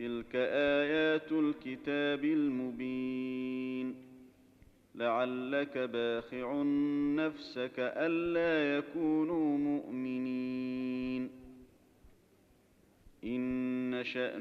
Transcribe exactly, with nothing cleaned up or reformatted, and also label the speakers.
Speaker 1: تلك آيات الكتاب المبين لعلك باخع نفسك ألا يكونوا مؤمنين إن نشأ